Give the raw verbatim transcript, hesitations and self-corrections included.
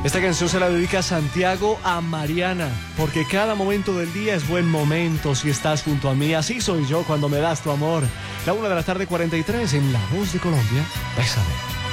Esta canción se la dedica Santiago a Mariana, porque cada momento del día es buen momento si estás junto a mí. Así soy yo cuando me das tu amor. La una de la tarde, cuarenta y tres, en La Voz de Colombia. Bésame.